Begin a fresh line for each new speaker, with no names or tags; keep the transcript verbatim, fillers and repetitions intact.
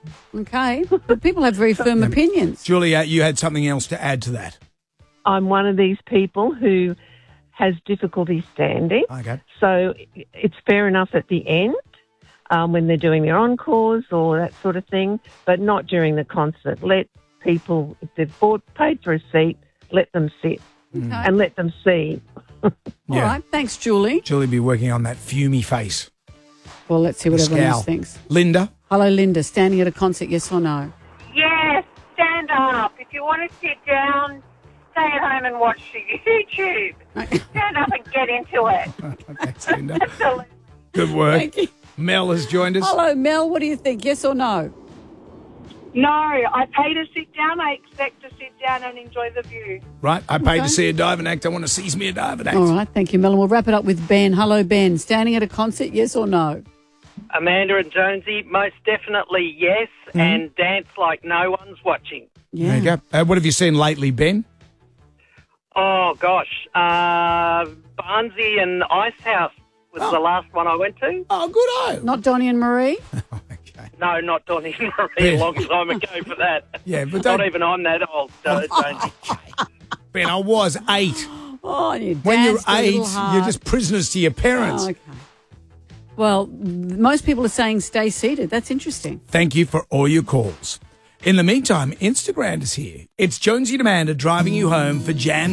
Okay, but people have very firm opinions.
Julia, you had something else to add to that.
I'm one of these people who has difficulty standing.
Okay.
So it's fair enough at the end um, when they're doing their encores or that sort of thing, but not during the concert. Let people, if they've bought, paid for a seat, let them sit
Okay.
and let them see.
All
Yeah.
right, thanks, Julie.
Julie be working on that fumy face.
Well, let's see what
The
everyone else
scowl.
thinks.
Linda?
Hello, Linda. Standing at a concert, yes or no?
Yes, stand up. If you want to sit down, stay at home and watch YouTube. Stand up and get into it.
Thanks, Linda.
Absolutely.
Good work.
Thank you.
Mel has joined us.
Hello, Mel. What do you think? Yes or no?
No, I pay to sit down. I expect to sit down and enjoy the view.
Right, I paid
Okay.
to see a diving act. I want to seize me a diving act.
All right, thank you, Mel. And we'll wrap it up with Ben. Hello, Ben. Standing at a concert, yes or no?
Amanda and Jonesy, most definitely yes, and dance like no one's watching.
Yeah.
There you go. Uh, what have you seen lately, Ben?
Oh, gosh. Uh, Barnsley and Ice House was
Oh.
the last one I went to.
Oh, good.
Not Donnie and Marie?
Okay.
No, not Donny and Marie, a long time ago for that.
Yeah, but
Not
don't-
even I'm that old, uh, Jonesy.
Ben, I was eight.
Oh, and you
When you're
danced a
eight,
little hard.
you're just prisoners to your parents.
Oh, okay. Well, most people are saying stay seated. That's interesting.
Thank you for all your calls. In the meantime, Instagram is here. It's Jonesy and Amanda driving you home for Jan